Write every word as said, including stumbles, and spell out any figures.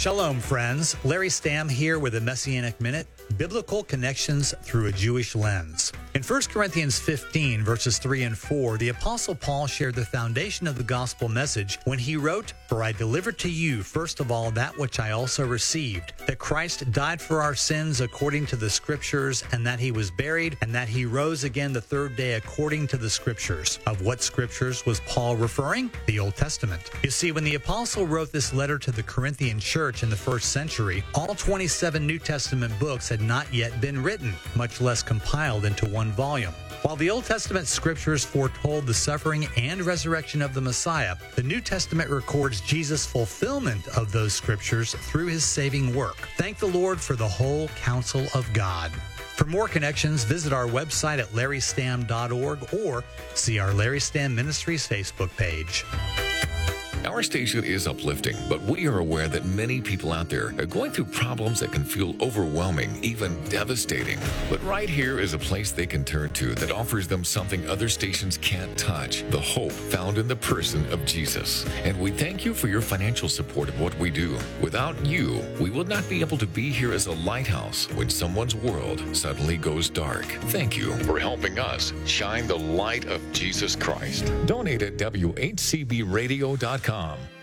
Shalom, friends. Larry Stamm here with a Messianic Minute, Biblical Connections Through a Jewish Lens. In First Corinthians fifteen, verses three and four, the Apostle Paul shared the foundation of the gospel message when he wrote, "For I delivered to you, first of all, that which I also received, that Christ died for our sins according to the Scriptures, and that he was buried, and that he rose again the third day according to the Scriptures." Of what Scriptures was Paul referring? The Old Testament. You see, when the Apostle wrote this letter to the Corinthian church in the first century, all twenty-seven New Testament books had not yet been written, much less compiled into one volume. While the Old Testament scriptures foretold the suffering and resurrection of the Messiah, the New Testament records Jesus' fulfillment of those scriptures through his saving work. Thank the Lord for the whole counsel of God. For more connections, visit our website at larry stamm dot org or see our Larry Stamm Ministries Facebook page. Our station is uplifting, but we are aware that many people out there are going through problems that can feel overwhelming, even devastating. But right here is a place they can turn to that offers them something other stations can't touch, the hope found in the person of Jesus. And we thank you for your financial support of what we do. Without you, we would not be able to be here as a lighthouse when someone's world suddenly goes dark. Thank you for helping us shine the light of Jesus Christ. Donate at W H C B radio dot com.